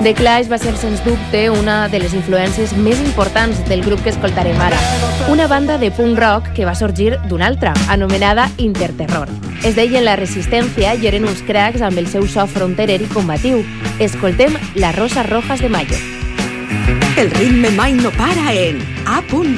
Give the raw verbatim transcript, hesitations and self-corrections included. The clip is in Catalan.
The Clash va ser, sens dubte, una de les influències més importants del grup que escoltarem ara. Una banda de punk rock que va sorgir d'una altra, anomenada Interterror. Es deien La Resistència i eren uns cracs amb el seu so fronterer i combatiu. Escoltem Las Rosas Rojas de Mayo. El ritme mai no para en A.